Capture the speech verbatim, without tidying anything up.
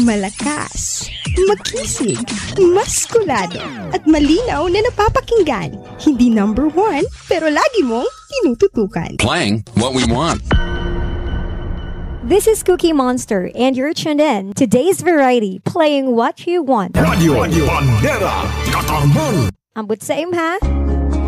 Malakas, makisig, maskulado, at malinaw na napapakinggan. Hindi number one, pero lagi mong tinututukan. Playing what we want. This is Cookie Monster, and you're tuned in to Today's Variety, playing what you want. Radio, Radio Bandera, Katarman. Ambot sa im ha?